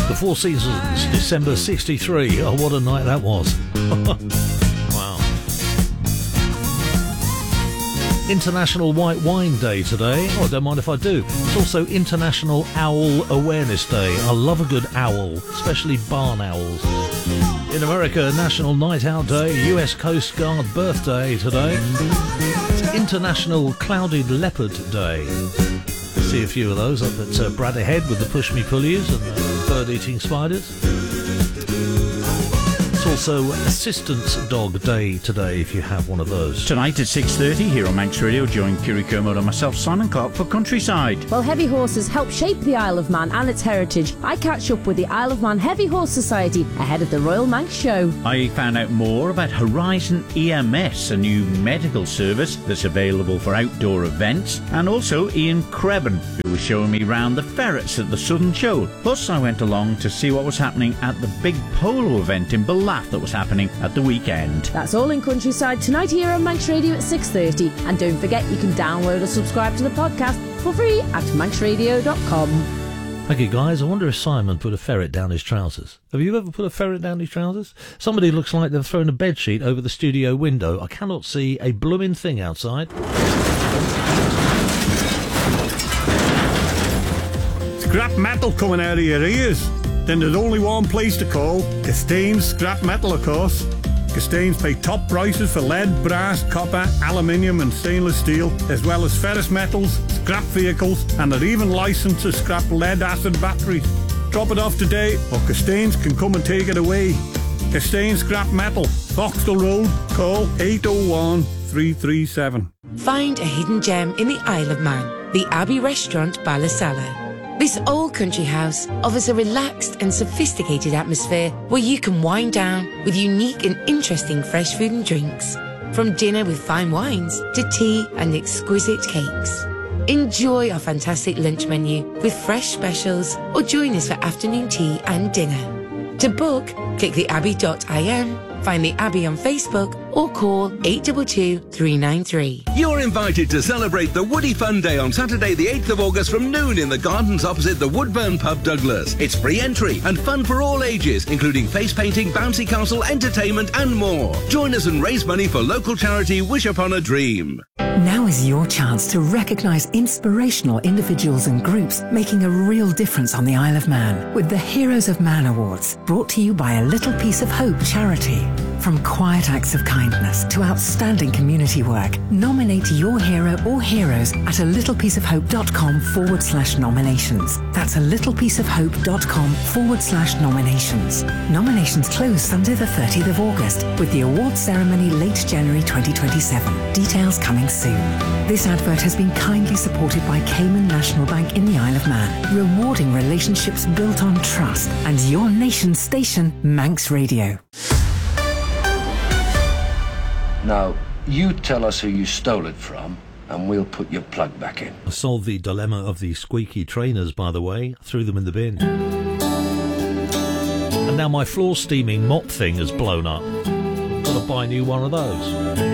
The Four Seasons, December 63. Oh, what a night that was. Wow. International White Wine Day today. Oh, I don't mind if I do. It's also International Owl Awareness Day. I love a good owl, especially barn owls. In America, National Night Out Day, US Coast Guard birthday today. It's International Clouded Leopard Day. See a few of those up at Bradder Head with the push-me-pulleys and the bird-eating spiders. It's also Assistance Dog Day today, if you have one of those. Tonight at 6:30 here on Manx Radio, join Kiri Kermode and myself, Simon Clark, for Countryside. Well, heavy horses help shape the Isle of Man and its heritage. I catch up with the Isle of Man Heavy Horse Society ahead of the Royal Manx Show. I found out more about Horizon EMS, a new medical service that's available for outdoor events, and also Ian Crebban, who was showing me round the ferrets at the Southern Show. Plus, I went along to see what was happening at the big polo event in Ballaugh that was happening at the weekend. That's all in Countryside tonight here on Manx Radio at 6:30. And don't forget, you can download or subscribe to the podcast for free at manxradio.com. Thank you, guys. I wonder if Simon put a ferret down his trousers. Have you ever put a ferret down his trousers? Somebody looks like they've thrown a bedsheet over the studio window. I cannot see a blooming thing outside. Scrap metal coming out of your ears? Then there's only one place to call, Castains Scrap Metal, of course. Castains pay top prices for lead, brass, copper, aluminium and stainless steel, as well as ferrous metals, scrap vehicles, and they're even licensed to scrap lead acid batteries. Drop it off today, or Castains can come and take it away. Castains Scrap Metal, Foxtel Road, call 801 337. Find a hidden gem in the Isle of Man, the Abbey Restaurant Ballasalla. This old country house offers a relaxed and sophisticated atmosphere where you can wind down with unique and interesting fresh food and drinks. From dinner with fine wines to tea and exquisite cakes. Enjoy our fantastic lunch menu with fresh specials or join us for afternoon tea and dinner. To book, click theabbey.im, find the Abbey on Facebook or call 822 393. You're invited to celebrate the Woody Fun Day on Saturday the 8th of August from noon in the gardens opposite the Woodburn Pub, Douglas. It's free entry and fun for all ages, including face painting, bouncy castle, entertainment and more. Join us and raise money for local charity Wish Upon a Dream. Now is your chance to recognise inspirational individuals and groups making a real difference on the Isle of Man with the Heroes of Man Awards, brought to you by A Little Piece of Hope charity. From quiet acts of kindness to outstanding community work, nominate your hero or heroes at alittlepieceofhope.com/nominations. That's alittlepieceofhope.com/nominations. Nominations close Sunday the 30th of August with the awards ceremony late January 2027. Details coming soon. This advert has been kindly supported by Cayman National Bank in the Isle of Man, rewarding relationships built on trust, and your nation's station, Manx Radio. Now, you tell us who you stole it from, and we'll put your plug back in. I solved the dilemma of the squeaky trainers, by the way. Threw them in the bin. And now my floor steaming mop thing has blown up. Got to buy a new one of those.